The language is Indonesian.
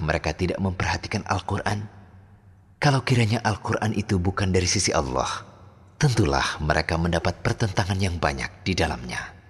mereka tidak memperhatikan Al-Quran? Kalau kiranya Al-Quran itu bukan dari sisi Allah, tentulah mereka mendapat pertentangan yang banyak di dalamnya.